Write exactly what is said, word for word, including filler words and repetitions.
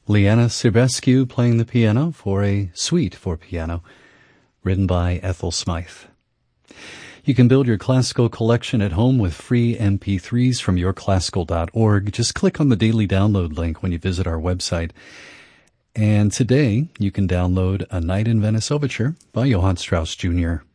Liana Sirbescu playing the piano for a suite for piano, written by Ethel Smythe. You can build your classical collection at home with free M P threes from your classical dot org. Just click on the daily download link when you visit our website. And today, you can download A Night in Venice Overture by Johann Strauss Junior